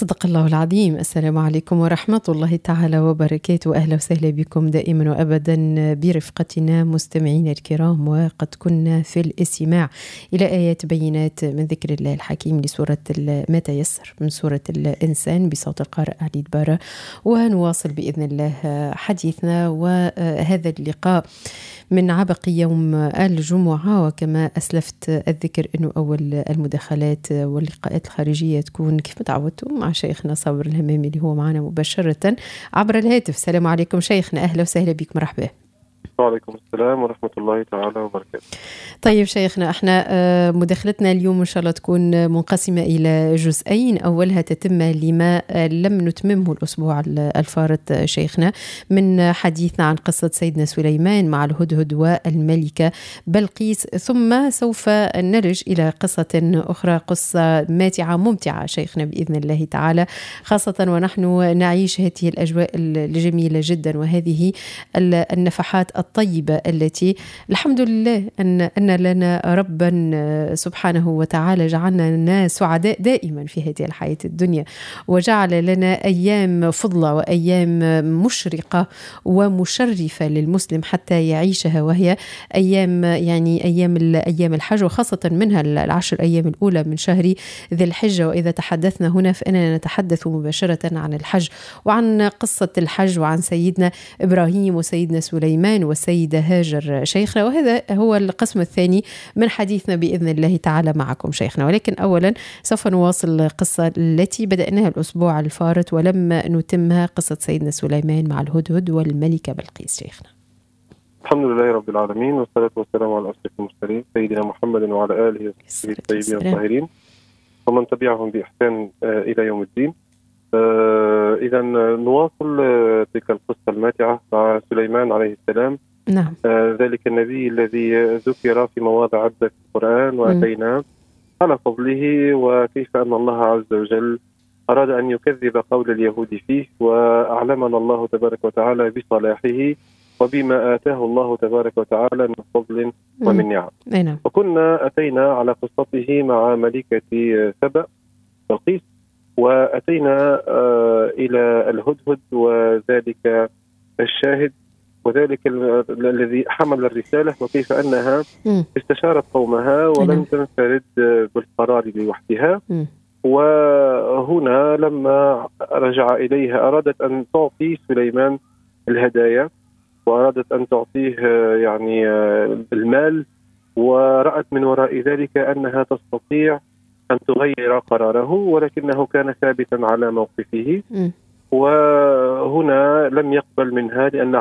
صدق الله العظيم. السلام عليكم ورحمة الله تعالى وبركاته. أهلا وسهلا بكم دائما وأبدا برفقتنا مستمعين الكرام. وقد كنا في الاستماع إلى آيات بينات من ذكر الله الحكيم لسورة ما تيسر من سورة الإنسان بصوت القارئ علي دبارة، ونواصل بإذن الله حديثنا وهذا اللقاء من عبق يوم الجمعة. وكما أسلفت الذكر أنه أول المداخلات واللقاءات الخارجية تكون كيف ما تعودتم مع شيخنا صابر الهمامي اللي هو معنا مباشرة عبر الهاتف. السلام عليكم شيخنا، أهلا وسهلا بك، مرحبا. وعليكم السلام ورحمة الله تعالى وبركاته. طيب شيخنا، احنا مداخلتنا اليوم إن شاء الله تكون منقسمة إلى جزئين. أولها تتمة لما لم نتممه الأسبوع الفارط شيخنا من حديثنا عن قصة سيدنا سليمان مع الهدهد والملكة بلقيس، ثم سوف نرج إلى قصة أخرى، قصة ماتعة ممتعة شيخنا بإذن الله تعالى، خاصة ونحن نعيش هذه الأجواء الجميلة جدا وهذه النفحات الطيبة التي الحمد لله أن لنا ربا سبحانه وتعالى جعلنا سعداء دائما في هذه الحياة الدنيا، وجعل لنا أيام فضلة وأيام مشرقة ومشرفة للمسلم حتى يعيشها، وهي أيام يعني أيام الحج، وخاصة منها العشر أيام الأولى من شهر ذي الحجة. وإذا تحدثنا هنا فإننا نتحدث مباشرة عن الحج وعن قصة الحج وعن سيدنا إبراهيم وسيدنا سليمان والسيدة هاجر شيخنا، وهذا هو القسم الثاني من حديثنا بإذن الله تعالى معكم شيخنا. ولكن أولا سوف نواصل القصة التي بدأناها الأسبوع الفارط ولم نتمها، قصة سيدنا سليمان مع الهدهد والملكة بلقيس شيخنا. الحمد لله رب العالمين، والصلاة والسلام على أشرف المرسلين سيدنا محمد وعلى آله وصحبه الطيبين الطاهرين ومن تبعهم بإحسان إلى يوم الدين. إذا نواصل تلك القصة الماتعة مع سليمان عليه السلام. نعم. ذلك النبي الذي ذكر في مواضع عدة في القرآن وأتينا على فضله، وكيف أن الله عز وجل أراد أن يكذب قول اليهود فيه، وأعلمنا الله تبارك وتعالى بصلاحه وبما آتاه الله تبارك وتعالى من فضل ومن نعم. نعم. وكنا أتينا على قصته مع ملكة سبأ بلقيس، وأتينا إلى الهدهد وذلك الشاهد وذلك الذي حمل الرسالة، وكيف أنها استشارت قومها ولم تنفرد بالقرار لوحدها. وهنا لما رجع إليها أرادت أن تعطي سليمان الهدايا وأرادت أن تعطيه يعني المال، ورأت من وراء ذلك أنها تستطيع أن تغير قراره، ولكنه كان ثابتا على موقفه. وهنا لم يقبل منها لأن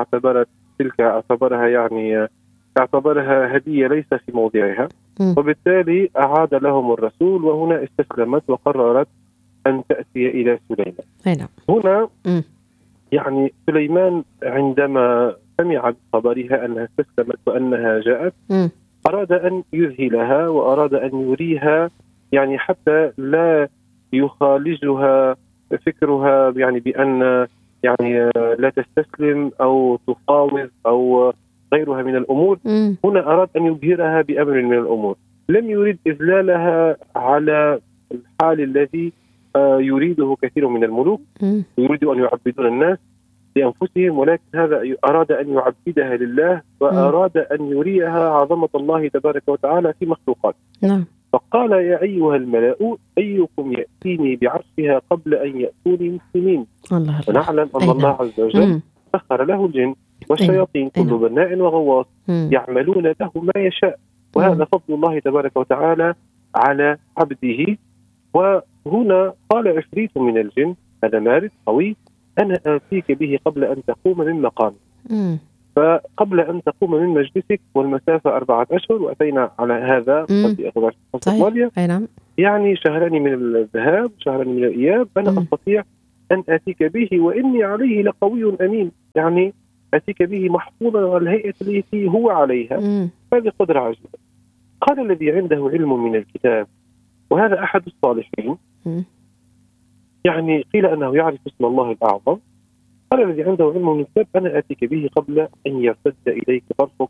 اعتبرها هدية ليس في موضعها، وبالتالي أعاد لهم الرسول، وهنا استسلمت وقررت أن تأتي إلى سليمان. هنا يعني سليمان عندما سمع بخبرها أنها استسلمت وأنها جاءت أراد أن يذهلها وأراد أن يريها، يعني حتى لا يخالجها فكرها يعني بأن يعني لا تستسلم أو تفاوض أو غيرها من الأمور. هنا أراد أن يبهرها بأمر من الأمور، لم يريد إذلالها على الحال الذي يريده كثير من الملوك، يريد أن يعبدون الناس لأنفسهم، ولكن هذا أراد أن يعبدها لله، وأراد أن يريها عظمة الله تبارك وتعالى في مخلوقاته. فقال: يا أيها الملأ أيكم يأتيني بعرشها قبل أن يأتوني مسلمين. ونعلم أن الله عز وجل سخر له الجن والشياطين كل بناء وغواص يعملون له ما يشاء، وهذا فضل الله تبارك وتعالى على عبده. وهنا قال عفريت من الجن: هذا مارد قوي، أنا آتيك به قبل أن تقوم من مقامك. فقبل أن تقوم من مجلسك، والمسافة 4 أشهر، وأتينا على هذا يعني شهران من الذهاب، شهران من الإياب، أنا أستطيع أن آتيك به، وإني عليه لقوي أمين، يعني آتيك به محفوظا على الهيئة التي هو عليها. هذه قدرة عجيبة. قال الذي عنده علم من الكتاب، وهذا أحد الصالحين، يعني قيل أنه يعرف اسم الله الأعظم. قال الذي عنده علم من الكتاب: أنا آتيك به قبل أن يرتد إليك طرفك.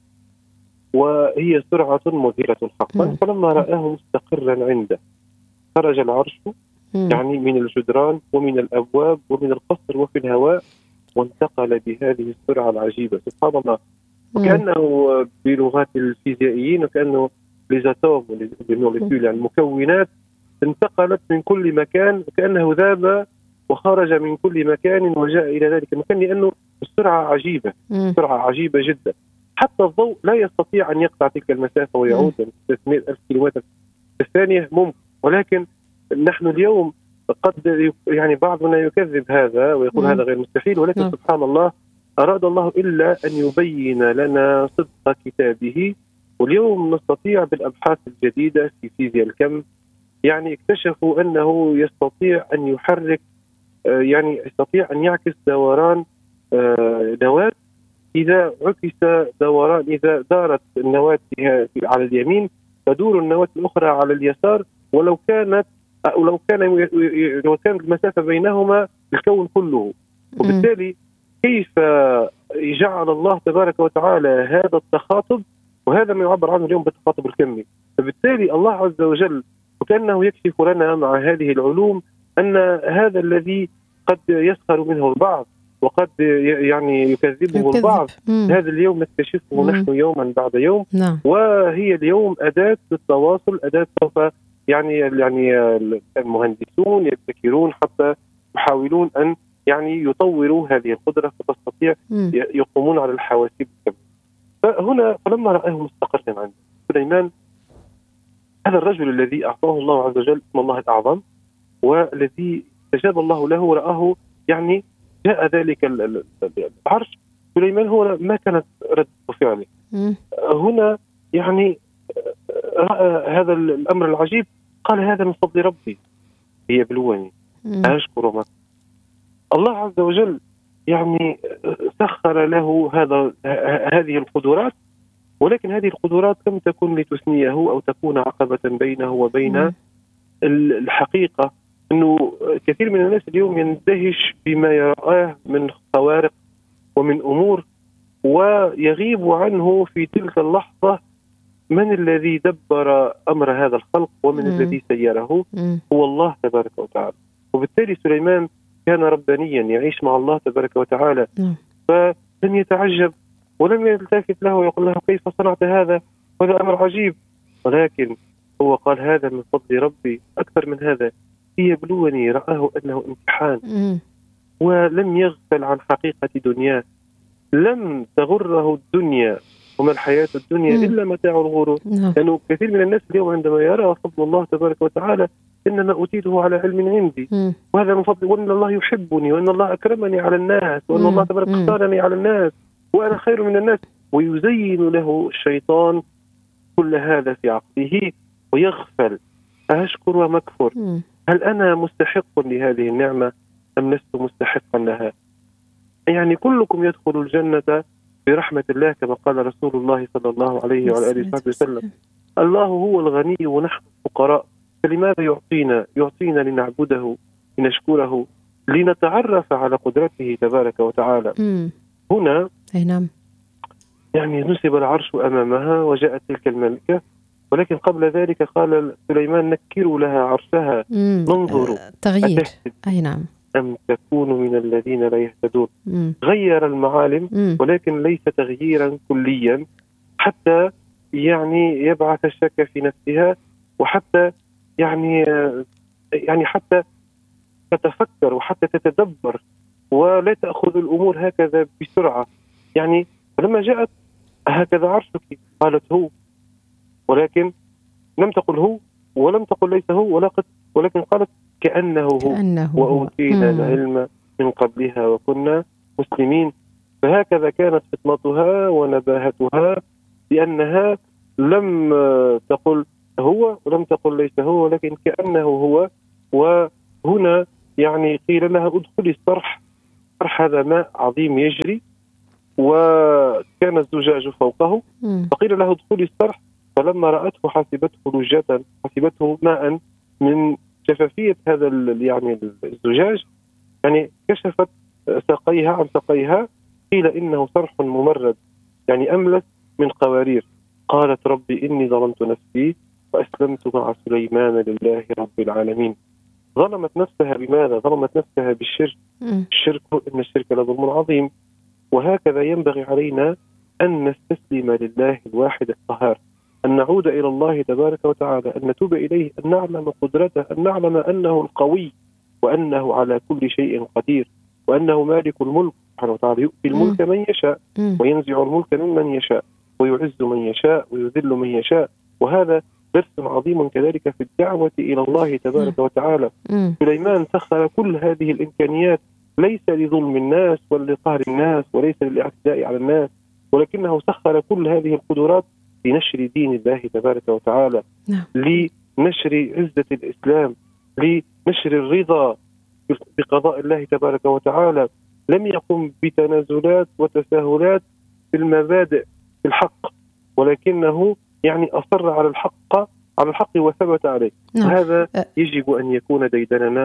وهي سرعة مذهلة حقا. فلما رآه مستقرا عنده خرج العرش يعني من الجدران ومن الأبواب ومن القصر وفي الهواء، وانتقل بهذه السرعة العجيبة سبحان الله. وكأنه بلغات الفيزيائيين وكأنه ليزاتوم يعني المكونات انتقلت من كل مكان، وكأنه ذاب وخرج من كل مكان وجاء إلى ذلك المكان، لأنه السرعة عجيبة، سرعة عجيبة جدا. حتى الضوء لا يستطيع أن يقطع تلك المسافة ويعود 300,000 كيلومتر في الثانية ممكن، ولكن نحن اليوم قد يعني بعضنا يكذب هذا ويقول هذا غير مستحيل، ولكن سبحان الله أراد الله إلا أن يبين لنا صدق كتابه. واليوم نستطيع بالأبحاث الجديدة في فيزياء الكم يعني اكتشفوا أنه يستطيع أن يحرك يعني يستطيع أن يعكس دوران نواة. إذا عكس دوران، إذا دارت النواة على اليمين تدور النواة الأخرى على اليسار، ولو كانت المسافة بينهما الكون كله. وبالتالي كيف جعل الله تبارك وتعالى هذا التخاطب، وهذا ما يعبر عنه اليوم بالتخاطب الكمي. فبالتالي الله عز وجل وكأنه يكشف لنا مع هذه العلوم أن هذا الذي قد يسخر منه البعض وقد يعني يكذبه البعض، هذا اليوم نكتشفه نحن يوما بعد يوم. وهي اليوم أداة للتواصل، أداة سوف يعني المهندسون يبتكرون حتى يحاولون أن يعني يطوروا هذه القدرة فتستطيع يقومون على الحواسيب الكبيرة. فلما رآه مستقرا عند سليمان، هذا الرجل الذي أعطاه الله عز وجل اسم الله الأعظم والذي استجاب الله له ورآه، يعني جاء ذلك العرش سليمان، هو ما كانت رد فعله هنا، يعني رأى هذا الأمر العجيب، قال هذا من فضل ربي ليبلوني أشكر ما الله عز وجل يعني سخر له هذه القدرات. ولكن هذه القدرات لم تكن لتثنيه أو تكون عقبة بينه وبين الحقيقة. أنه كثير من الناس اليوم يندهش بما يراه من خوارق ومن أمور، ويغيب عنه في تلك اللحظة من الذي دبر أمر هذا الخلق ومن الذي سيره، هو الله تبارك وتعالى. وبالتالي سليمان كان ربانيا يعيش مع الله تبارك وتعالى، فلم يتعجب ولم يلتفت له ويقول له كيف صنعت هذا، هذا أمر عجيب. ولكن هو قال هذا من فضل ربي. أكثر من هذا، ليبلوني، رآه أنه امتحان، ولم يغفل عن حقيقة دنياه. لم تغره الدنيا وما الحياة الدنيا إلا متاع الغرور. لأنه كثير من الناس اليوم عندما يرى فضل الله تبارك وتعالى، إنما أوتيته على علم عندي، وهذا من فضل، وأن الله يحبني، وأن الله أكرمني على الناس، وأن الله تبارك اختارني على الناس، وأنا خير من الناس. ويزين له الشيطان كل هذا في عقله ويغفل. أشكر ومكفر، هل أنا مستحق لهذه النعمة أم لست مستحقا لها؟ يعني كلكم يدخل الجنة برحمة الله كما قال رسول الله صلى الله عليه وعلى آله وسلم. الله هو الغني ونحن الفقراء، فلماذا يعطينا لنعبده، لنشكره، لنتعرف على قدرته تبارك وتعالى. هنا يعني نسب العرش أمامها وجاءت تلك الملكة، ولكن قبل ذلك قال سليمان نكروا لها عرشها ننظر تغيير أم تكون من الذين لا يهتدون. غير المعالم ولكن ليس تغييرا كليا، حتى يعني يبعث الشك في نفسها، وحتى يعني حتى تتفكر وحتى تتدبر ولا تأخذ الأمور هكذا بسرعة. يعني لما جاءت هكذا عرشك قالت هو، ولكن لم تقل هو ولم تقل ليس هو، ولكن قالت كأنه هو وأوتينا العلم من قبلها وكنا مسلمين. فهكذا كانت فطنتها ونباهتها، لأنها لم تقل هو ولم تقل ليس هو، ولكن كأنه هو. وهنا يعني قيل لها ادخلي الصرح، هذا ماء عظيم يجري وكان الزجاج فوقه، فقيل له ادخلي الصرح، فلما رأته حسبته لجة، حسبته ماء من شفافية هذا يعني الزجاج، يعني كشفت ساقيها عن ساقيها، قيل إنه صرح ممرد يعني أملس من قوارير. قالت ربي إني ظلمت نفسي وأسلمت مع سليمان لله رب العالمين. ظلمت نفسها. بماذا ظلمت نفسها؟ بالشرك. الشرك إن الشرك لظلم عظيم. وهكذا ينبغي علينا أن نستسلم لله الواحد القهار، أن نعود إلى الله تبارك وتعالى، أن نتوب إليه، أن نعلم قدرته، أن نعلم أنه القوي وأنه على كل شيء قدير، وأنه مالك الملك سبحانه وتعالى، يؤتي الملك من يشاء وينزع الملك ممن يشاء ويعز من يشاء ويذل من يشاء. وهذا درس عظيم كذلك في الدعوة إلى الله تبارك وتعالى. سليمان سخر كل هذه الإمكانيات ليس لظلم الناس ولا لقهر الناس وليس للاعتداء على الناس، ولكنه سخر كل هذه القدرات لنشر دين الله تبارك وتعالى، لنشر عزة الإسلام، لنشر الرضا بقضاء الله تبارك وتعالى. لم يقم بتنازلات وتساهلات في المبادئ في الحق، ولكنه أصر على الحق وثبت عليه. هذا يجب أن يكون ديدننا.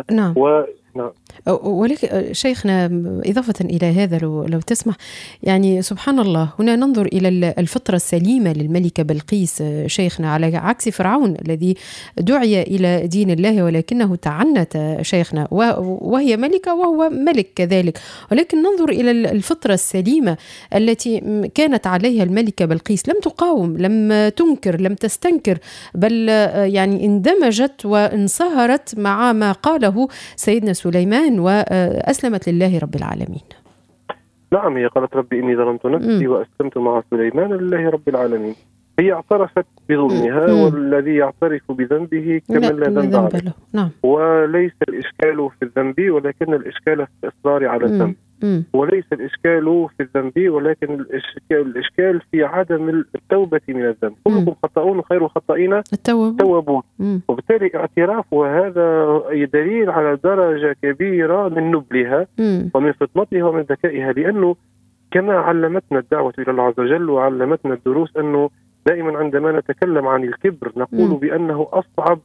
ولكن شيخنا إضافة إلى هذا لو تسمح، سبحان الله، هنا ننظر إلى الفطرة السليمة للملكة بلقيس شيخنا، على عكس فرعون الذي دعي إلى دين الله ولكنه تعنت شيخنا، وهي ملكة وهو ملك كذلك. ولكن ننظر إلى الفطرة السليمة التي كانت عليها الملكة بلقيس، لم تقاوم، لم تنكر، لم تستنكر، بل اندمجت وانصهرت مع ما قاله سيدنا سليمان وأسلمت لله رب العالمين. نعم، هي قالت ربي إني ظلمت نفسي وأسلمت مع سليمان لله رب العالمين. هي اعترفت بظلمها، والذي يعترف بذنبه كمن لا ذنب عليه. نعم. وليس الإشكال في الذنب ولكن الإشكال في الإصرار على الذنب، وليس الإشكال في الذنب ولكن الإشكال في عدم التوبة من الذنب. كلكم خطاؤون خير الخطائين التوابون. وبالتالي اعترافها هذا دليل على درجة كبيرة من نبلها ومن فطنتها ومن ذكائها، لأنه كما علمتنا الدعوة إلى الله عز وجل وعلمتنا الدروس أنه دائما عندما نتكلم عن الكبر نقول بأنه أصعب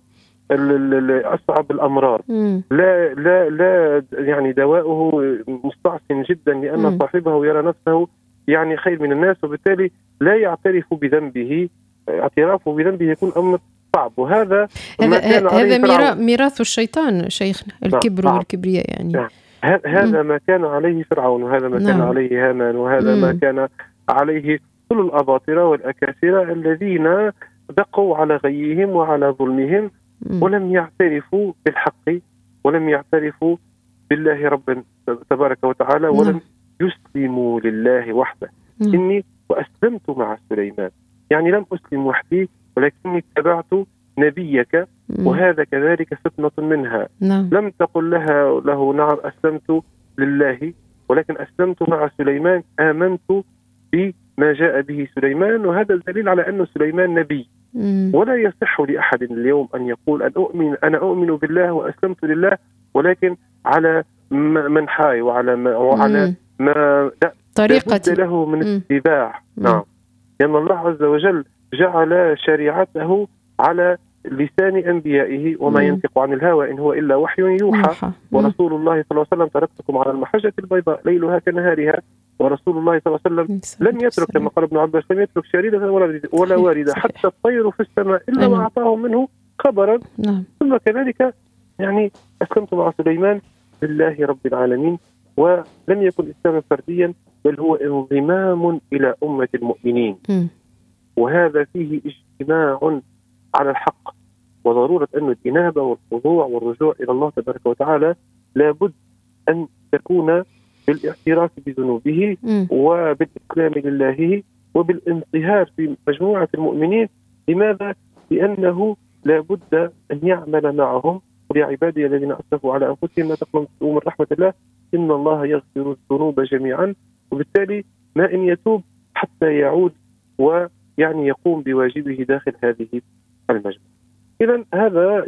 الأمراض. لا لا لا دواؤه مستعصم جدا، لأن صاحبه يرى نفسه خير من الناس، وبالتالي لا يعترف بذنبه. اعترافه بذنبه يكون أمر صعب. وهذا هذا ميراث الشيطان شيخنا، الكبر والكبرياء. هذا ما كان عليه فرعون، وهذا ما كان عليه هامان، وهذا ما كان عليه كل الأباطرة والأكاسرة الذين بقوا على غيهم وعلى ظلمهم ولم يعترفوا بالحق ولم يعترفوا بالله رب تبارك وتعالى ولم يسلموا لله وحده. إني وأسلمت مع سليمان، لم أسلم وحدي ولكني اتبعت نبيك، وهذا كذلك فتنة منها. لم تقل له نعم أسلمت لله، ولكن أسلمت مع سليمان، آمنت بما جاء به سليمان، وهذا الدليل على أن سليمان نبي. ولا يصح لأحد اليوم أن يقول أنا أؤمن بالله وأسلمت لله، ولكن على منحاي وعلى ما طريقة له من اتباع. نعم، لأن الله عز وجل جعل شريعته على لسان أنبيائه، وما ينطق عن الهوى إن هو إلا وحي يوحى. ورسول الله صلى الله عليه وسلم تركتكم على المحجة البيضاء ليلها كنهارها. ورسول الله صلى الله عليه وسلم لم يترك، كما قال ابن عباس، لم يترك شريدة ولا واردة، حتى الطير في السماء إلا ما أعطاه منه خبرا. ثم كذلك أسلمت مع سليمان لله رب العالمين. ولم يكن إسلاما فرديا، بل هو انضمام إلى أمة المؤمنين، وهذا فيه اجتماع على الحق وضرورة أن الإنابة والخضوع والرجوع إلى الله تبارك وتعالى لابد أن تكون بالاعتراف بذنوبه وبالإسلام لله وبالانصهار في مجموعة المؤمنين. لماذا؟ لأنه لابد أن يعمل معهم. يا عبادي الذين أسرفوا على أنفسهم لا تقنطوا من رحمة الله إن الله يغفر الذنوب جميعا. وبالتالي ما إن يتوب حتى يعود يقوم بواجبه داخل هذه المجموعة. إذن هذا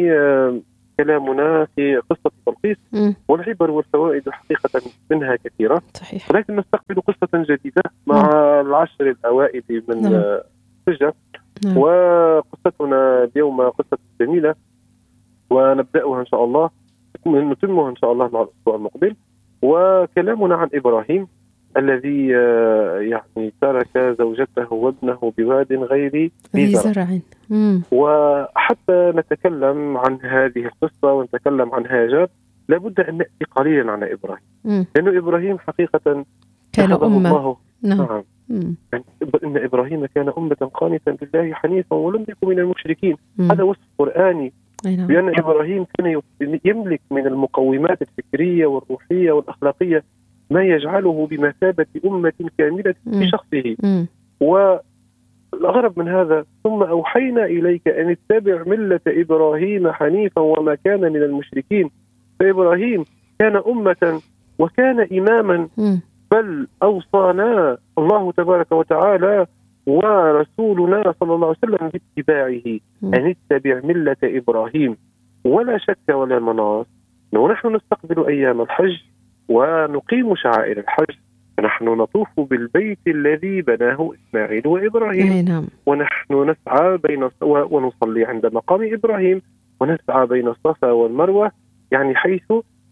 كلامنا في قصة بلقيس، والعبر والفوائد حقيقة منها كثيرة. صحيح. ولكن نستقبل قصة جديدة مع العشر الأوائل من حجة. وقصتنا اليوم قصة جميلة، ونبدأها إن شاء الله، نتمها إن شاء الله مع الأسبوع المقبل. وكلامنا عن إبراهيم، الذي يعني ترك زوجته وابنه بواد غير ذي زرع. وحتى نتكلم عن هذه القصة ونتكلم عن هاجر لابد أن نأتي قليلا عن إبراهيم، لأنه إبراهيم حقيقة كان أمة. نعم. يعني إن إبراهيم كان أمة قانتا لله حنيفا ولم يكن من المشركين. هذا وصف قرآني بأن إبراهيم كان يملك من المقومات الفكرية والروحية والأخلاقية ما يجعله بمثابة أمة كاملة في شخصه. والغرب من هذا ثم أوحينا إليك أن اتبع ملة إبراهيم حنيفا وما كان من المشركين. فإبراهيم كان أمة وكان إماما، بل أوصانا الله تبارك وتعالى ورسولنا صلى الله عليه وسلم باتباعه أن اتبع ملة إبراهيم. ولا شك ولا مناص ونحن نستقبل أيام الحج ونقيم شعائر الحج، فنحن نطوف بالبيت الذي بناه إسماعيل وإبراهيم، ونحن نسعى ونصلي عند مقام إبراهيم، ونسعى بين الصفا والمروة، يعني حيث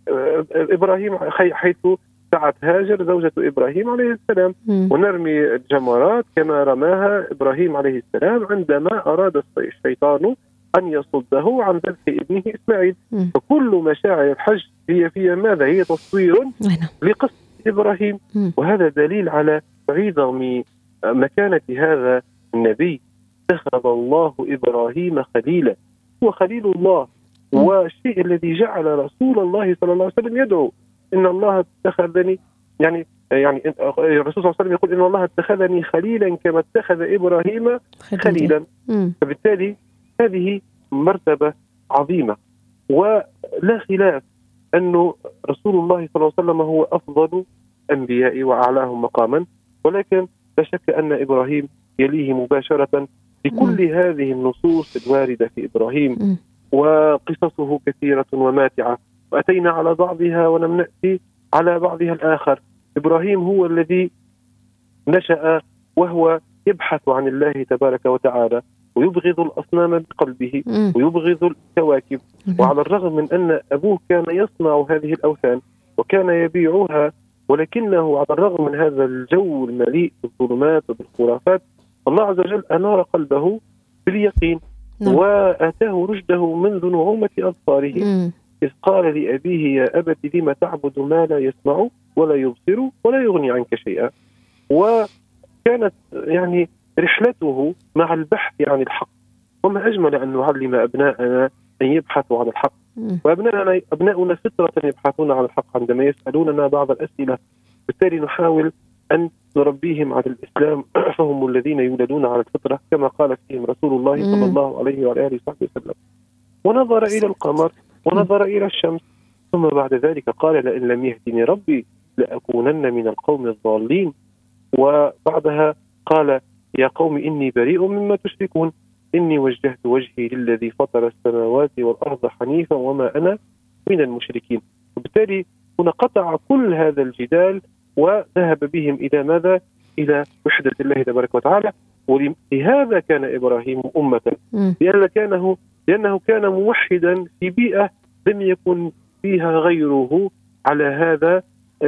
سعت هاجر زوجة إبراهيم عليه السلام، ونرمي الجمرات كما رماها إبراهيم عليه السلام عندما أراد الشيطان أن يصده عن ذبح ابنه إسماعيل. فكل مشاعر الحج هي ماذا؟ هي تصوير لقصة إبراهيم. وهذا دليل على عظم مكانة هذا النبي. اتخذ الله إبراهيم خليلا، هو خليل الله، والشيء الذي جعل رسول الله صلى الله عليه وسلم يدعو إن الله اتخذني، يعني الرسول صلى الله عليه وسلم يقول إن الله اتخذني خليلا كما اتخذ إبراهيم خليلا. فبالتالي هذه مرتبة عظيمة، ولا خلاف أنه رسول الله صلى الله عليه وسلم هو أفضل الأنبياء وأعلاهم مقاما، ولكن لا شك أن إبراهيم يليه مباشرة لكل هذه النصوص الواردة في إبراهيم، وقصصه كثيرة وماتعة، وأتينا على بعضها ولم نأتي على بعضها الآخر. إبراهيم هو الذي نشأ وهو يبحث عن الله تبارك وتعالى، ويبغض الأصنام بقلبه ويبغض الكواكب، وعلى الرغم من أن أبوه كان يصنع هذه الأوثان وكان يبيعها، ولكنه على الرغم من هذا الجو المليء بالظلمات وبالخرافات الله عز وجل أنار قلبه باليقين وآتاه رشده منذ نعومة أظفاره، إذ قال لأبيه يا أبت لم تعبد ما لا يسمع ولا يبصر ولا يغني عنك شيئا. وكانت يعني رحلته مع البحث عن الحق، وما أجمل أن نعلم أبناءنا أن يبحثوا عن الحق. وأبناؤنا فطرة يبحثون عن الحق عندما يسألوننا بعض الأسئلة، بالتالي نحاول أن نربيهم على الإسلام، فهم الذين يولدون على الفطرة كما قال فيهم رسول الله صلى الله عليه وآله وصحبه وسلم. ونظر إلى القمر ونظر إلى الشمس، ثم بعد ذلك قال لئن لم يهدني ربي لأكونن من القوم الضالين. وبعدها قال يا قوم إني بريء مما تشركون إني وجهت وجهي للذي فطر السماوات والأرض حنيفا وما أنا من المشركين. وبالتالي هنا قطع كل هذا الجدال وذهب بهم إلى ماذا؟ إلى وحدة الله تبارك وتعالى. ولهذا كان إبراهيم أمة، لأنه كان موحدا في بيئة لم يكن فيها غيره على هذا،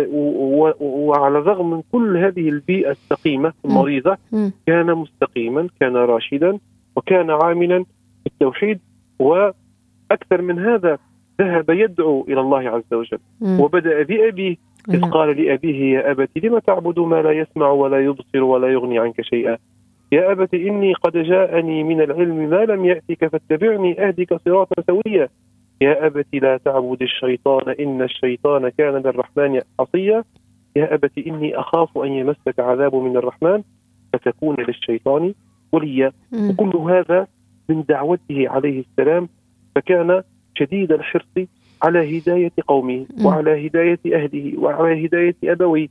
وعلى الرغم من كل هذه البيئة السقيمة المريضة كان مستقيما، كان راشدا، وكان عاملا بالتوحيد. وأكثر من هذا ذهب يدعو إلى الله عز وجل، وبدأ بأبيه إذ قال لأبيه يا أبت لم تعبد ما لا يسمع ولا يبصر ولا يغني عنك شيئا يا أبت إني قد جاءني من العلم ما لم يأتك فاتبعني أهدك صراطا سويا يا أبت لا تعبد الشيطان إن الشيطان كان للرحمن عصيا يا أبت إني أخاف أن يمسك عذاب من الرحمن فتكون للشيطان وليا. وكل هذا من دعوته عليه السلام، فكان شديد الحرص على هداية قومه وعلى هداية أهله وعلى هداية أبويه،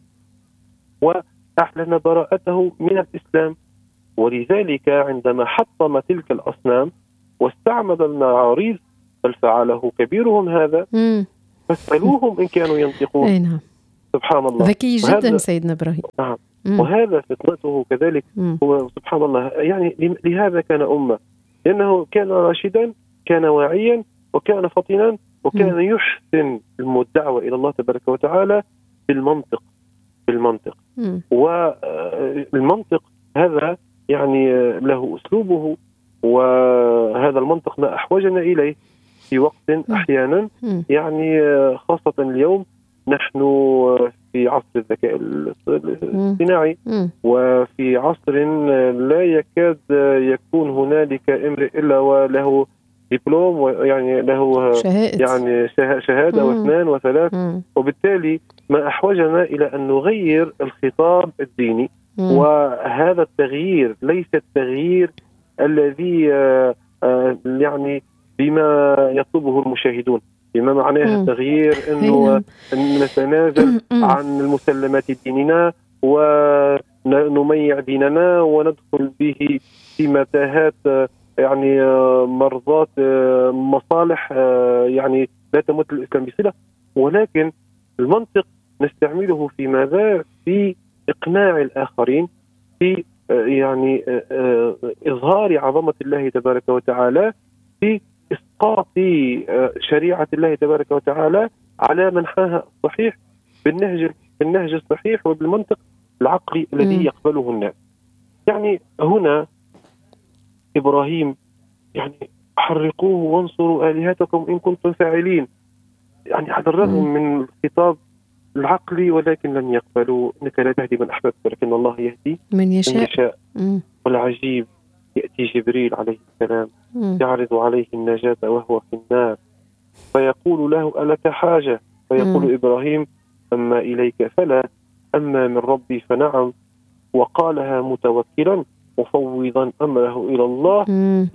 وأعلن براءته من الإسلام. ولذلك عندما حطم تلك الأصنام واستعمل المعاريض بل فعله كبيرهم هذا فاسألوهم إن كانوا ينطقون. سبحان الله، ذكي جدا سيدنا إبراهيم. نعم، وهذا فطنته كذلك. هو سبحان الله، يعني لهذا كان أمة، لأنه كان راشدا، كان واعيا، وكان فطنا، وكان يحسن الدعوة إلى الله تبارك وتعالى بالمنطق. بالمنطق. والمنطق هذا يعني له أسلوبه، وهذا المنطق ما أحوجنا إليه في وقت أحيانا يعني خاصة اليوم نحن في عصر الذكاء الاصطناعي، وفي عصر لا يكاد يكون هنالك امرئ إلا وله دبلوم، ويعني له يعني شهادة واثنان وثلاث. وبالتالي ما أحوجنا إلى أن نغير الخطاب الديني، وهذا التغيير ليس التغيير الذي يعني بما يطلبه المشاهدون، بما معناه التغيير أنه نتنازل عن المسلمات ديننا ونميع ديننا وندخل به في متاهات يعني مرضات مصالح يعني لا تمت الإسلام بصلة. ولكن المنطق نستعمله في ماذا؟ في إقناع الآخرين، في يعني إظهار عظمة الله تبارك وتعالى، في إسقاط شريعة الله تبارك وتعالى على منحاها الصحيح بالنهج الصحيح وبالمنطق العقلي الذي يقبله الناس. يعني هنا إبراهيم يعني حرقوه وانصروا آلهتكم إن كنتم فاعلين، يعني على الرغم من الخطاب العقلي، ولكن لم يقبلوا. إنك لا تهدي من أحببت ولكن الله يهدي من يشاء. والعجيب يأتي جبريل عليه السلام يعرض عليه النجاة وهو في النار، فيقول له ألك حاجة؟ فيقول إبراهيم أما إليك فلا، أما من ربي فنعم. وقالها متوكلا مفوضا أمره إلى الله.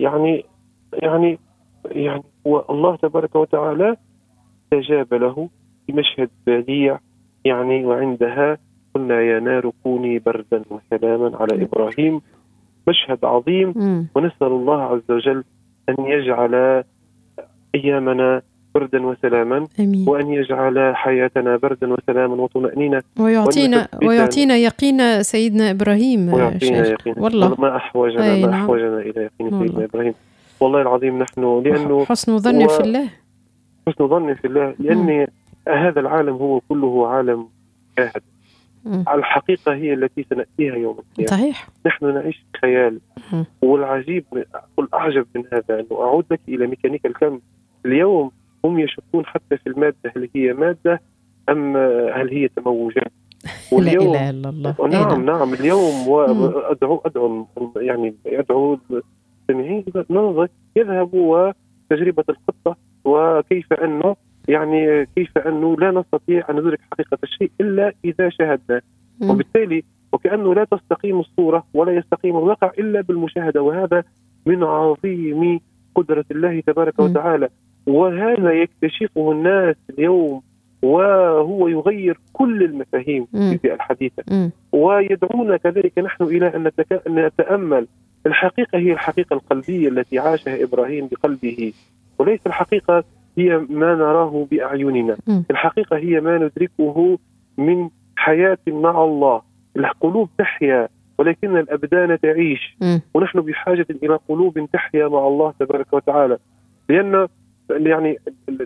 يعني والله تبارك وتعالى استجاب له بمشهد بديع. يعني وعندها قلنا يا نار كوني بردا وسلاما على إبراهيم. مشهد عظيم، ونسأل الله عز وجل أن يجعل أيامنا بردا وسلاما، وأن يجعل حياتنا بردا وسلاما وطمأنينة، ويعطينا يقين سيدنا إبراهيم. ويعطينا يقين والله ما أحوجنا إلى يقين سيدنا إبراهيم والله العظيم. نحن لأنه حسن ظن في الله، حسن ظن في الله، لأن هذا العالم هو كله عالم شاهد. الحقيقة هي التي سنأتيها يوم القيامة. صحيح. نحن نعيش في خيال. والعجيب والأعجب من هذا أنه أعود لك إلى ميكانيكا الكم. اليوم هم يشكون حتى في المادة، هل هي مادة أم هل هي تموجات؟ لا إله إلا الله. نعم اليوم وأدعو يعني أدعو المستمعين ننظر يذهبوا وتجربة الخطة، وكيف أنه يعني كيف أنه لا نستطيع أن ندرك حقيقة الشيء إلا إذا شاهدنا. وبالتالي وكأنه لا تستقيم الصورة ولا يستقيم الواقع إلا بالمشاهدة، وهذا من عظيم قدرة الله تبارك وتعالى. وهذا يكتشفه الناس اليوم، وهو يغير كل المفاهيم في الحديثة. ويدعونا كذلك نحن إلى أن نتأمل. الحقيقة هي الحقيقة القلبية التي عاشها إبراهيم بقلبه، وليس الحقيقة هي ما نراه بأعيننا. الحقيقة هي ما ندركه من حياة مع الله. القلوب تحيا ولكن الأبدان تعيش، ونحن بحاجة إلى قلوب تحيا مع الله تبارك وتعالى، لأن يعني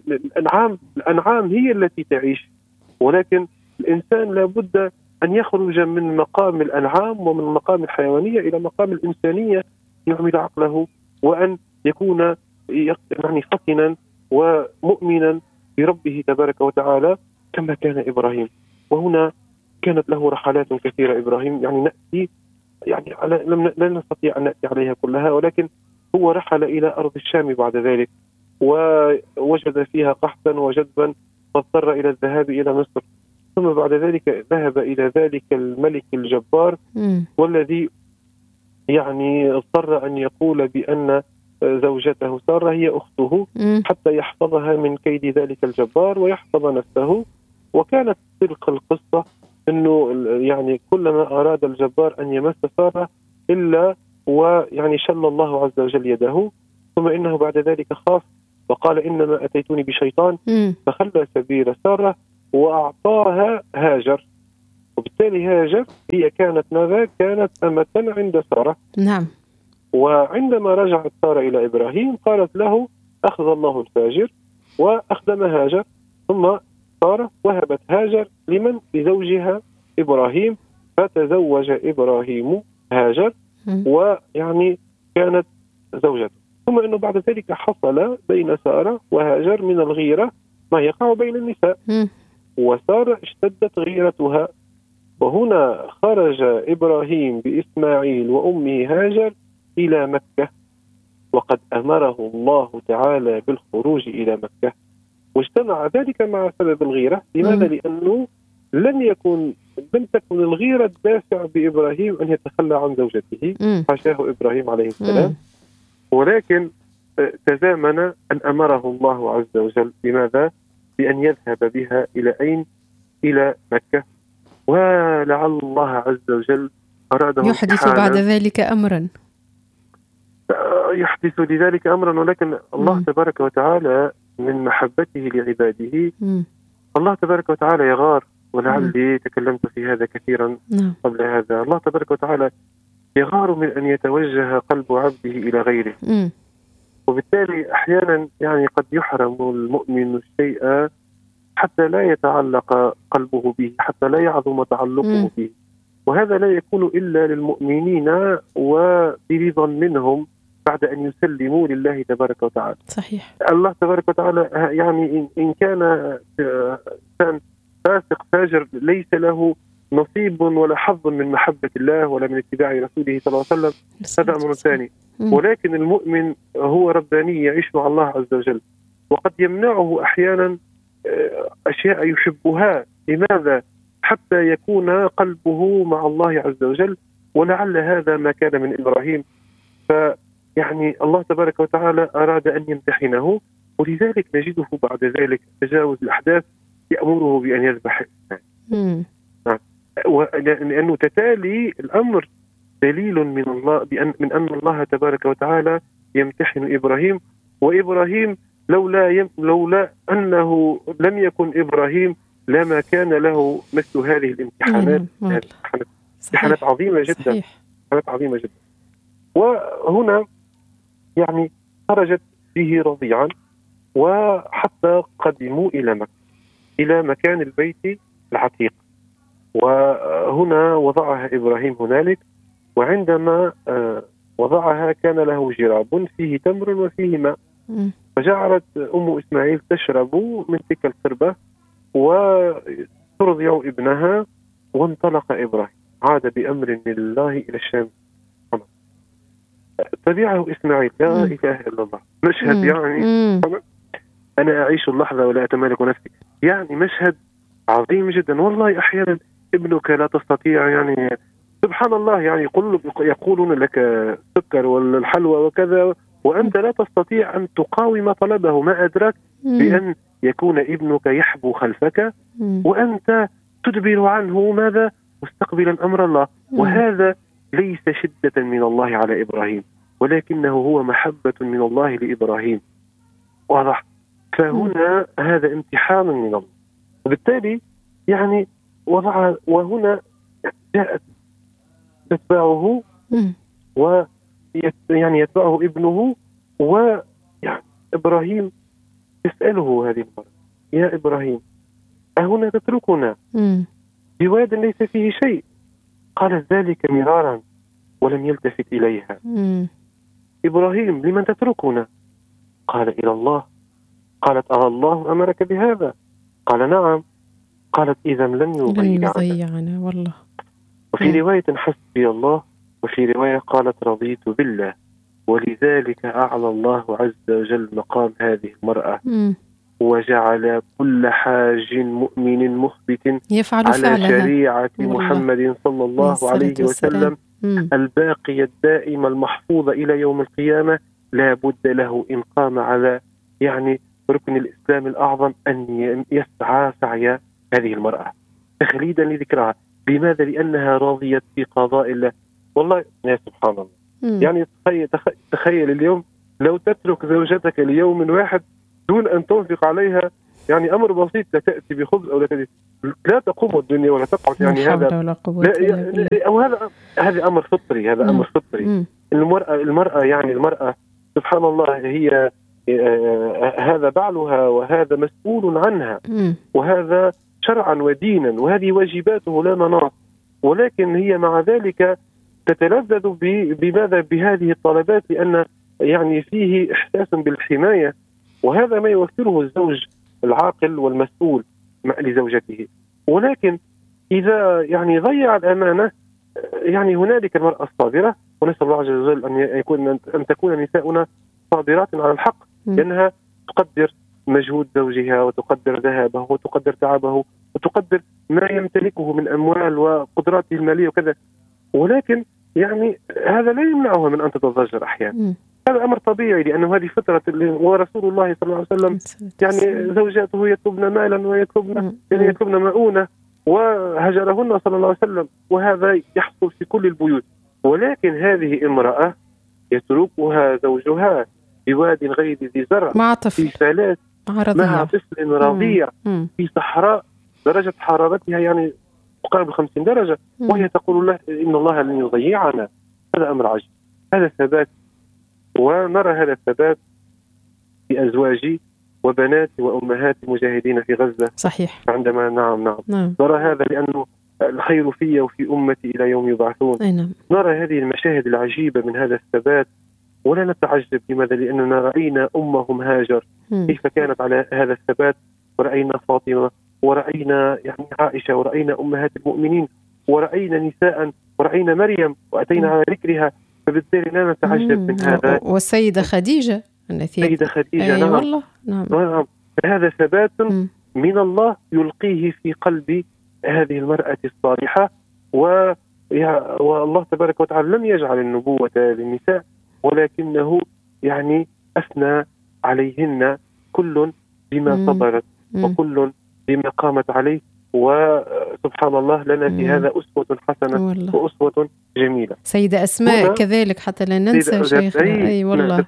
الأنعام هي التي تعيش، ولكن الإنسان لابد أن يخرج من مقام الأنعام ومن مقام الحيوانية إلى مقام الإنسانية، يعمل عقله وأن يكون يعني فطنا ومؤمنا بربه تبارك وتعالى كما كان إبراهيم. وهنا كانت له رحلات كثيرة إبراهيم، يعني نأتي يعني لا نستطيع أن نأتي عليها كلها، ولكن هو رحل إلى أرض الشام بعد ذلك، ووجد فيها قحطا وجدبا، فاضطر إلى الذهاب إلى مصر. ثم بعد ذلك ذهب إلى ذلك الملك الجبار، والذي يعني اضطر أن يقول بأن زوجته سارة هي أخته حتى يحفظها من كيد ذلك الجبار ويحفظ نفسه. وكانت تلك القصة أنه يعني كلما أراد الجبار أن يمس سارة إلا ويعني شل الله عز وجل يده، ثم إنه بعد ذلك خاف وقال إنما أتيتوني بشيطان، فخلى سبيل سارة وأعطاها هاجر. وبالتالي هاجر هي كانت ماذا؟ كانت أمة عند سارة. نعم. وعندما رجعت سارة إلى إبراهيم قالت له أخذ الله الفاجر وأخدم هاجر. ثم سارة وهبت هاجر لمن؟ لزوجها إبراهيم، فتزوج إبراهيم هاجر ويعني كانت زوجته. ثم أنه بعد ذلك حصل بين سارة وهاجر من الغيرة ما يقع بين النساء، وسارة اشتدت غيرتها، وهنا خرج إبراهيم بإسماعيل وأمه هاجر إلى مكة، وقد أمره الله تعالى بالخروج إلى مكة، واجتمع ذلك مع سبب الغيرة. لماذا؟ لأنه لم تكن الغيرة الدافع بإبراهيم أن يتخلى عن زوجته، حاشاه إبراهيم عليه السلام، ولكن تزامن أن أمره الله عز وجل بماذا؟ بأن يذهب بها إلى أين؟ إلى مكة. ولعل الله عز وجل أراده يحدث بعد ذلك أمرا، يحدث لذلك أمرا، ولكن الله تبارك وتعالى من محبته لعباده الله تبارك وتعالى يغار، ولعلي تكلمت في هذا كثيرا قبل هذا. الله تبارك وتعالى يغار من أن يتوجه قلب عبده إلى غيره، وبالتالي أحيانا يعني قد يحرم المؤمن الشيء حتى لا يتعلق قلبه به، حتى لا يعظم تعلقه به، وهذا لا يكون إلا للمؤمنين وبرضا منهم بعد أن يسلموا لله تبارك وتعالى. صحيح. الله تبارك وتعالى يعني إن كان فاسق فاجر ليس له نصيب ولا حظ من محبة الله ولا من اتباع رسوله صلى الله عليه وسلم، هذا أمر ثاني. ولكن المؤمن هو رباني يعيش مع الله عز وجل، وقد يمنعه أحيانا أشياء يحبها. لماذا؟ حتى يكون قلبه مع الله عز وجل، ولعل هذا ما كان من إبراهيم. فيعني الله تبارك وتعالى أراد أن يمتحنه، ولذلك نجده بعد ذلك تجاوز الأحداث يأمره بأن يذبح. لأنه تتالي الأمر دليل من الله من أن الله تبارك وتعالى يمتحن إبراهيم. وإبراهيم لولا أنه لم يكن إبراهيم لما كان له مثل هذه الامتحانات. امتحانات عظيمة جدا، امتحانات عظيمة جدا. وهنا يعني خرجت به رضيعا، وحتى قدموا إلى مكة، إلى مكان البيت العتيق، وهنا وضعها إبراهيم هنالك. وعندما وضعها كان له جراب فيه تمر وفيه ماء، فجعلت أم إسماعيل تشرب من تلك القربة وترضع ابنها. وانطلق إبراهيم، عاد بأمر من الله إلى الشام. تبعه إسماعيل، لا إله إلا الله. مشهد يعني أنا أعيش اللحظة ولا أتمالك نفسي، يعني مشهد عظيم جدا. والله أحيانا ابنك لا تستطيع، يعني سبحان الله، يعني يقولون لك سكر والحلوى وكذا، وأنت لا تستطيع أن تقاوم طلبه. ما أدراك بأن يكون ابنك يحبو خلفك وأنت تدبر عنه ماذا؟ مستقبلا أمر الله. وهذا ليس شدة من الله على إبراهيم، ولكنه هو محبة من الله لإبراهيم. واضح؟ فهنا هذا امتحان من الله، وبالتالي يعني وضع. وهنا جاءت تتبعه يعني يتبعه ابنه، ويعني إبراهيم يسأله هذه المرة: يا إبراهيم أهنا تتركنا بواد ليس فيه شيء؟ قال ذلك مرارا ولم يلتفت إليها. إبراهيم لمن تتركنا؟ قال إلى الله. قالت الله أمرك بهذا؟ قال نعم. قالت إذا لن يضيعنا. والله. وفي رواية حسبي الله، وفي رواية قالت رضيت بالله. ولذلك أعلى الله عز وجل مقام هذه المرأة، وجعل كل حاج مؤمن مخبت يفعل على فعلها. شريعة محمد صلى الله عليه وسلم الباقية الدائمة المحفوظة إلى يوم القيامة، لا بد له إن قام على يعني ركن الإسلام الأعظم أن يسعى سعي هذه المرأة تخليدا لذكرها. لماذا؟ لأنها راضية في قضاء الله. والله يا سبحان الله. يعني تخيل اليوم لو تترك زوجتك ليوم واحد دون أن تنفق عليها، يعني أمر بسيط، لا تأتي بخبز أو لا تقوم الدنيا ولا تقعد، يعني هذا أو هذا أمر فطري، هذا أمر فطري. المرأة يعني المرأة سبحان الله هي هذا بعلها، وهذا مسؤول عنها، وهذا شرعا ودينا، وهذه واجباته لا مناص، ولكن هي مع ذلك تتلذذ بماذا؟ بهذه الطلبات، لأن يعني فيه إحساس بالحماية، وهذا ما يوفره الزوج العاقل والمسؤول لزوجته. ولكن إذا يعني ضيع الأمانة، يعني هنالك المرأة الصابرة، ونسأل الله عز وجل أن تكون نساؤنا صابرات على الحق، لأنها تقدر مجهود زوجها، وتقدر ذهابه، وتقدر تعبه، وتقدر ما يمتلكه من أموال وقدراته المالية وكذا. ولكن يعني هذا لا يمنعها من أن تتضجر أحيانا. هذا أمر طبيعي، لأنه هذه فترة. ورسول الله صلى الله عليه وسلم يعني زوجاته يطلبن مالا ويطلبن مؤونة، وهجرهن صلى الله عليه وسلم، وهذا يحصل في كل البيوت. ولكن هذه امرأة يتركها زوجها بواد غير ذي زرع، مع طفل، في فلاة، مع طفل رضيع، في صحراء درجة حرارتها يعني تقارب 50 درجة، وهي تقول له إن الله لن يضيعنا. هذا أمر عجيب، هذا ثبات. ونرى هذا الثبات في أزواجي وبناتي وأمهات المجاهدين في غزة. صحيح. عندما نعم نرى هذا، لأنه الخير في وفي أمتي إلى يوم يبعثون. نرى هذه المشاهد العجيبة من هذا الثبات، ولا نتعجب. لماذا؟ لأننا رأينا أمهم هاجر كيف كانت على هذا الثبات، ورأينا فاطمة، ورأينا يعني عائشة، ورأينا أمهات المؤمنين، ورأينا نساء، ورأينا مريم، وأتينا على ذكرها. فبالتالي لا نتعجب من هذا. والسيدة خديجة، السيدة خديجة، نعم والله نعم. هذا ثبات من الله يلقيه في قلب هذه المرأة الصالحة. والله تبارك وتعالى لم يجعل النبوة للنساء، ولكنه يعني أثنى عليهن كل بما صبرت، وكل بما قامت عليه. وسبحان الله لنا في هذا أسوة حسنة وأسوة جميلة. سيدة أسماء كذلك، حتى لا ننسى شيخنا. أي والله.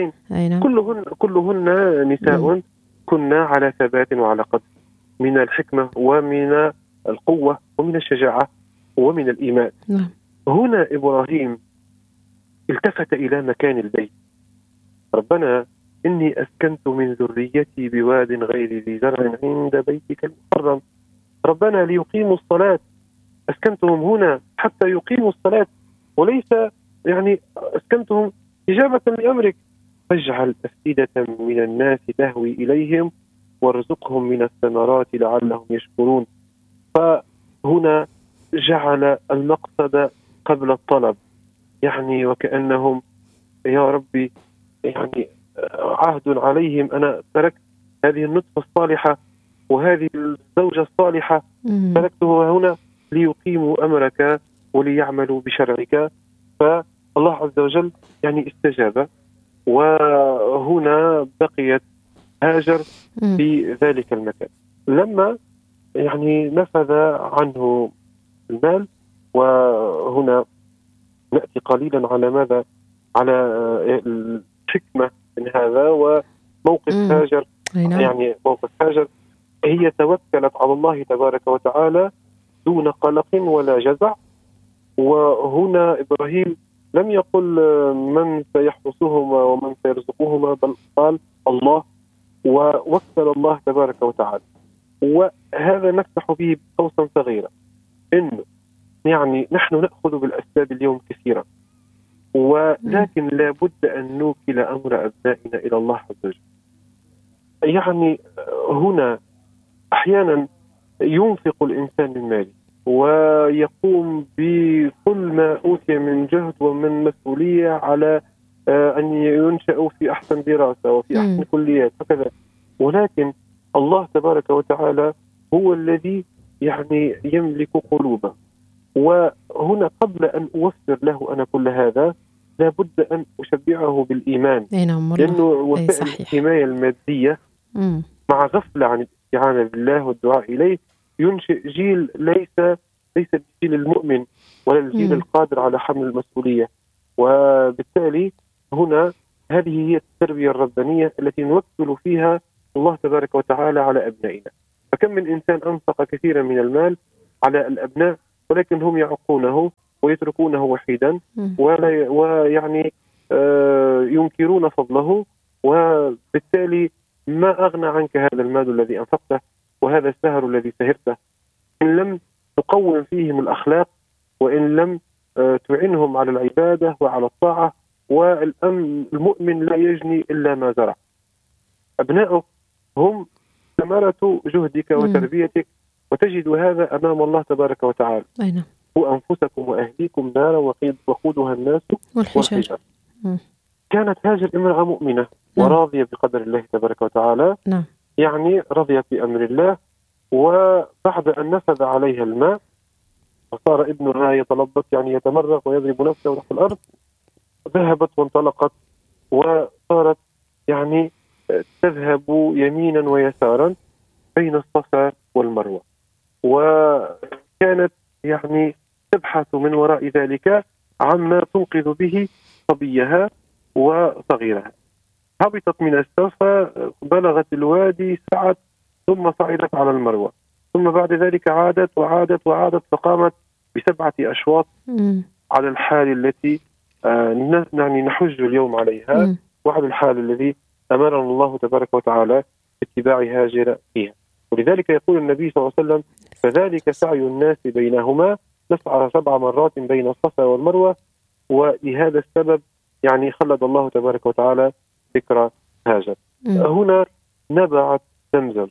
كلهن نساء كنا على ثبات وعلى قدر من الحكمة ومن القوة ومن الشجاعة ومن الإيمان. هنا إبراهيم التفت إلى مكان البيت. ربنا إني أسكنت من ذريتي بواد غير ذي زرع عند بيتك المحرم ربنا ليقيموا الصلاة. أسكنتهم هنا حتى يقيموا الصلاة، وليس يعني أسكنتهم إجابة لأمرك. فاجعل أفئدة من الناس تهوي إليهم وارزقهم من الثمرات لعلهم يشكرون. فهنا جعل المقصد قبل الطلب، يعني وكأنهم يا ربي يعني عهد عليهم، أنا تركت هذه النطفة الصالحة وهذه الزوجة الصالحة، تركتها هنا ليقيموا أمرك وليعملوا بشرعك. فالله عز وجل يعني استجاب، وهنا بقيت هاجر في ذلك المكان. لما يعني نفذ عنه المال، وهنا نأتي قليلا على ماذا؟ على الحكمة من هذا وموقف هاجر. يعني موقف هاجر، هي توكلت على الله تبارك وتعالى دون قلق ولا جزع. وهنا إبراهيم لم يقل من سيحرسهما ومن سيرزقهما، بل قال الله، ووكل الله تبارك وتعالى. وهذا نفتح به قوسا صغيرا، إنه يعني نحن نأخذ بالأسباب اليوم كثيرا، ولكن لا بد أن نوكل أمر أبنائنا إلى الله عز وجل. يعني هنا أحيانا ينفق الإنسان من ماله ويقوم بكل ما أوتي من جهد ومن مسؤولية على أن ينشأوا في أحسن دراسة وفي أحسن كليات وكذا، ولكن الله تبارك وتعالى هو الذي يعني يملك قلوبه. وهنا قبل أن أوفر له أنا كل هذا لابد أن أشبعه بالإيمان، لأنه وسائل الحماية المادية مع غفلة عن الاستعانة بالله والدعاء إليه ينشئ جيل ليس الجيل المؤمن ولا الجيل القادر على حمل المسؤولية. وبالتالي هنا هذه هي التربية الربانية التي نوكل فيها الله تبارك وتعالى على أبنائنا. فكم من إنسان أنفق كثيرا من المال على الأبناء ولكن هم يعقونه ويتركونه وحيدا، ويعني ينكرون فضله، وبالتالي ما أغنى عنك هذا المال الذي أنفقته وهذا السهر الذي سهرته إن لم تقوم فيهم الأخلاق، وإن لم تعنهم على العبادة وعلى الطاعة، والمؤمن لا يجني إلا ما زرع. أبناؤك هم ثمرة جهدك وتربيتك، وتجد هذا أمام الله تبارك وتعالى. هو أنفسكم وأهليكم نارا وقودها الناس والحجار. كانت هاجر امرأة مؤمنة وراضية بقدر الله تبارك وتعالى، يعني رضيت بأمر الله. وبعد أن نفذ عليها الماء وصار ابنها يتلبط، يعني يتمرغ ويضرب نفسه تحت الأرض، ذهبت وانطلقت وصارت يعني تذهب يمينا ويسارا بين الصفا والمروة، وكانت يعني تبحث من وراء ذلك عما تنقذ به صبيها وصغيرها. هبطت من الصفا، بلغت الوادي، سعت، ثم صعدت على المروة، ثم بعد ذلك عادت وعادت وعادت، فقامت ب7 أشواط على الحال التي يعني نحج اليوم عليها، وعلى الحال الذي أمرنا الله تبارك وتعالى باتباع هاجر فيها. ولذلك يقول النبي صلى الله عليه وسلم: فذلك سعي الناس بينهما، نسعى 7 مرات بين الصفا والمروة. ولهذا السبب يعني خلد الله تبارك وتعالى ذكر هاجر. هنا نبعت زمزم،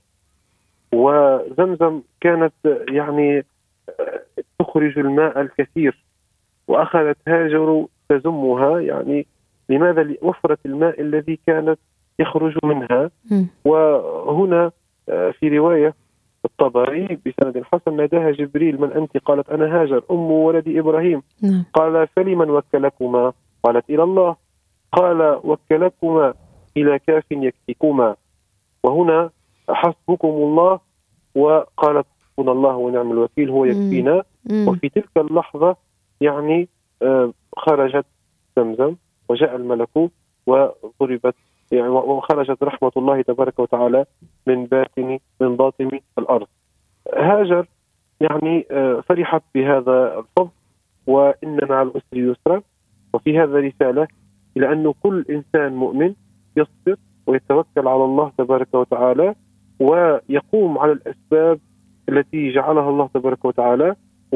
وزمزم كانت يعني تخرج الماء الكثير، وأخذت هاجر تزمها، يعني لماذا؟ لوفرة الماء الذي كانت يخرج منها. وهنا في رواية الطبري بسند حسن: ناداها جبريل: من أنت؟ قالت: أنا هاجر أم ولد إبراهيم. قال: فلمن وكلكما؟ قالت: إلى الله. قال: وكلكما إلى كاف يكفيكما. وهنا حسبكم الله، وقالت: حسبنا الله ونعم الوكيل، هو يكفينا. وفي تلك اللحظة يعني خرجت زمزم، وجاء الملك وضربت، يعني وخرجت رحمة الله تبارك وتعالى من باطن الأرض. هاجر يعني فرحت بهذا الفضل، وإن مع العسر يسرا. وفي هذا رسالة إلى أن كل إنسان مؤمن يصبر ويتوكل على الله تبارك وتعالى، ويقوم على الأسباب التي جعلها الله تبارك وتعالى،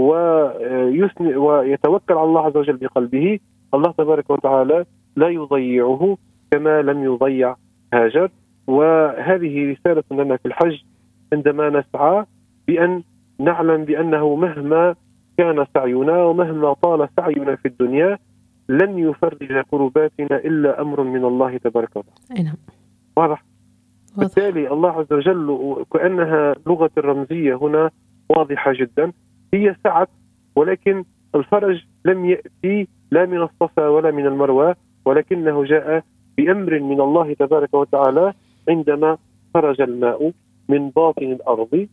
ويتوكل على الله عز وجل بقلبه. الله تبارك وتعالى لا يضيعه كما لم يضيع هاجر. وهذه رسالة لنا في الحج، عندما نسعى بأن نعلم بأنه مهما كان سعينا ومهما طال سعينا في الدنيا لن يفرج كرباتنا إلا أمر من الله تبارك وتعالى. واضح؟ بالتالي الله عز وجل كأنها لغة الرمزية هنا واضحة جدا، هي سعت، ولكن الفرج لم يأتي لا من الصفا ولا من المروة، ولكنه جاء بأمر من الله تبارك وتعالى عندما خرج الماء من باطن الأرض.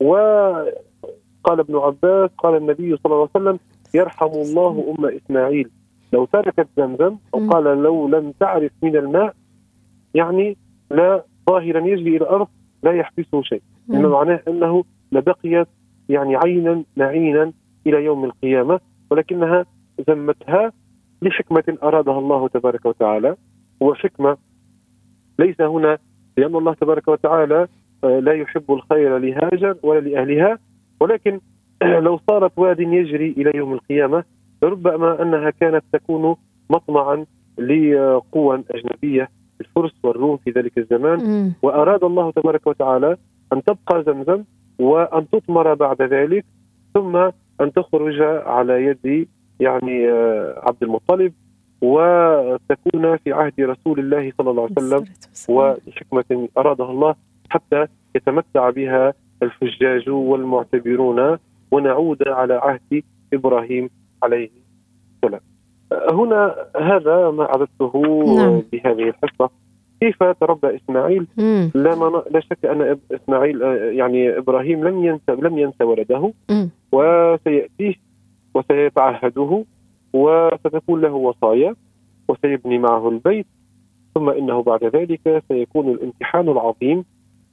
وقال ابن عباس: قال النبي صلى الله عليه وسلم: يرحم الله أم إسماعيل لو تركت زمزم، وقال: لو لم تعرف من الماء، يعني لا ظاهرا يجري إلى الأرض لا يحبسه شيء، إنما معناه أنه لبقيت يعني عينا معينا إلى يوم القيامة، ولكنها زمتها لحكمة أرادها الله تبارك وتعالى. وحكمة ليس هنا لأن الله تبارك وتعالى لا يحب الخير لهاجر ولا لأهلها، ولكن لو صارت واد يجري إلى يوم القيامة ربما أنها كانت تكون مطمعا لقوى أجنبية، الفرس والروم في ذلك الزمان. وأراد الله تبارك وتعالى أن تبقى زمزم وأن تطمر بعد ذلك، ثم أن تخرج على يد يعني عبد المطلب، وتكون في عهد رسول الله صلى الله عليه وسلم، وحكمة أرادها الله حتى يتمتع بها الحجاج والمعتبرون، ونعود على عهد إبراهيم عليه السلام. هنا هذا ما عرفته بهذه الحصة. كيف تربى إسماعيل؟ لا شك أن إسماعيل يعني إبراهيم لم ينسى ولده، وسيأتيه وسيتعهده، وستكون له وصايا، وسيبني معه البيت، ثم إنه بعد ذلك سيكون الامتحان العظيم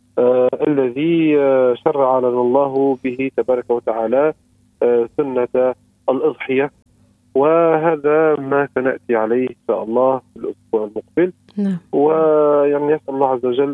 الذي شرع لنا الله به تبارك وتعالى سنة الأضحية. وهذا ما سنأتي عليه إن شاء الله في الأسبوع المقبل. ويعني يسأل الله عز وجل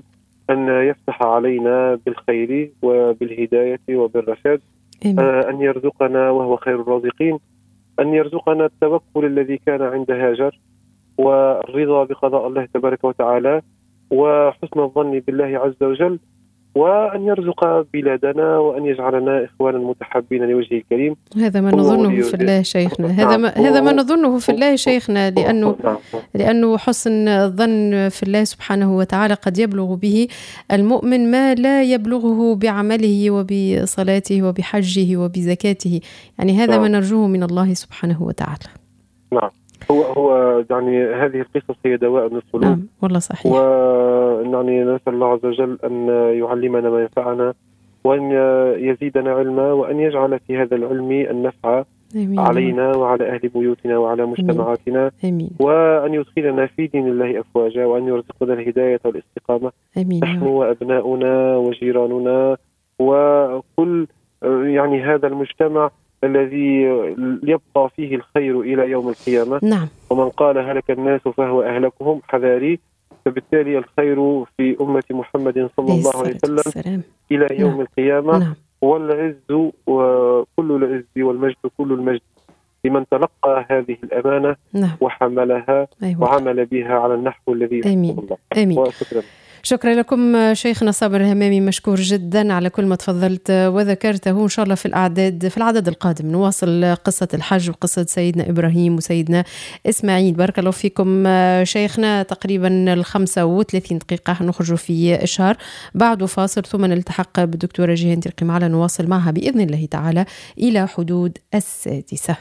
أن يفتح علينا بالخير وبالهداية وبالرشاد، أن يرزقنا وهو خير الرازقين، أن يرزقنا التوكل الذي كان عند هاجر، والرضا بقضاء الله تبارك وتعالى، وحسن الظن بالله عز وجل، وأن يرزق بلادنا وأن يجعلنا إخوانا متحابين لوجهه الكريم. هذا ما نظنه في الله شيخنا، هذا ما نظنه في الله شيخنا، لأنه حسن الظن في الله سبحانه وتعالى قد يبلغ به المؤمن ما لا يبلغه بعمله وبصلاته وبحجه وبزكاته، يعني هذا ما نرجوه من الله سبحانه وتعالى. نعم، هو يعني هذه القصص هي دواء للقلوب. نعم والله صحيح. ويعني نسأل الله عز وجل أن يعلمنا ما ينفعنا، وأن يزيدنا علما، وأن يجعل في هذا العلم النفع علينا وعلى أهل بيوتنا وعلى مجتمعاتنا. آمين. وأن يدخلنا في دين الله أفواجا، وأن يرزقنا الهداية والاستقامة. آمين. نحن وأبناؤنا وجيراننا وكل يعني هذا المجتمع الذي يبقى فيه الخير إلى يوم القيامة. نعم. ومن قال هلك الناس فهو أهلكهم حذاري، فبالتالي الخير في أمة محمد صلى الله عليه وسلم إلى يوم القيامة. نعم. والعز وكل العز والمجد كل المجد لمن تلقى هذه الأمانة. نعم. وحملها. أيوة. وعمل بها على النحو الذي يحب الله. آمين. وشكرا. شكرا لكم شيخنا صابر الهمامي، مشكور جدا على كل ما تفضلت وذكرته. إن شاء الله في العدد القادم نواصل قصة الحج وقصة سيدنا إبراهيم وسيدنا إسماعيل. بارك الله فيكم شيخنا. تقريبا 35 دقيقة نخرج في إشهار بعد فاصل، ثم نلتحق بالدكتورة جيهان ترقمعلى نواصل معها بإذن الله تعالى إلى حدود 6.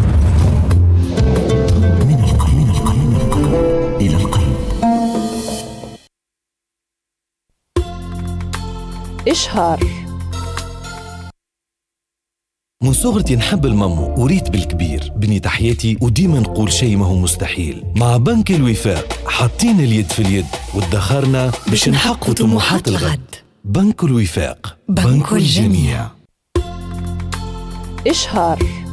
من القلب إلى القلب. إشهار. من صغرتي نحب المامو وريت بالكبير، بنيت حياتي وديما نقول شيء ما هو مستحيل. مع بنك الوفاق حاطين اليد في اليد وادخرنا باش نحققوا طموحات الغد. بنك الوفاق، بنك الجميع. إشهار.